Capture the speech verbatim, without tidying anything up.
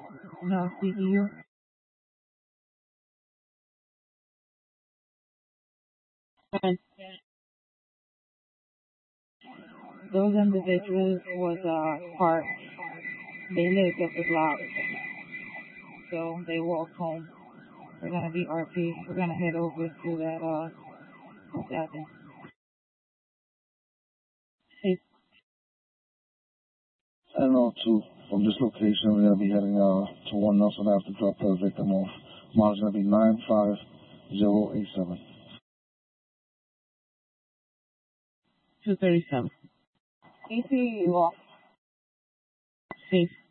No, C E U. And those individuals was uh parked. They lived up the block, so they walked home. We're gonna be R P. We're gonna head over to that uh that thing. Hey, ten oh two. From this location, we're going to be heading uh, to one Nelson Ave to drop the victim off. Mileage going to be nine five zero eight seven. two thirty-seven. E C U off. Safe.